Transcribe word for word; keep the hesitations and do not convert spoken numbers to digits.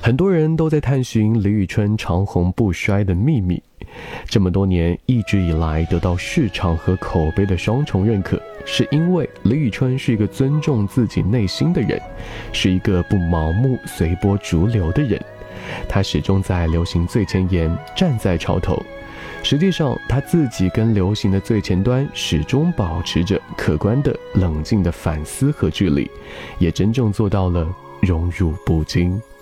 很多人都在探寻李宇春长红不衰的秘密。这么多年一直以来得到市场和口碑的双重认可，是因为李宇春是一个尊重自己内心的人，是一个不盲目随波逐流的人。她始终在流行最前沿，站在潮头。实际上她自己跟流行的最前端始终保持着客观的冷静的反思和距离，也真正做到了荣辱不惊。